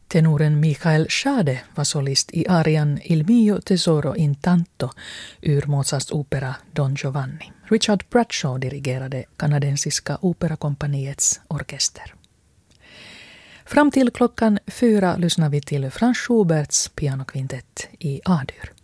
Tenoren Michael Schade var solist i arian Il mio tesoro intanto ur Mozarts opera Don Giovanni. Richard Bradshaw dirigerade kanadensiska operakompaniets orkester. Fram till klockan 4 lyssnar vi till Franz Schuberts pianokvintett i A-dur.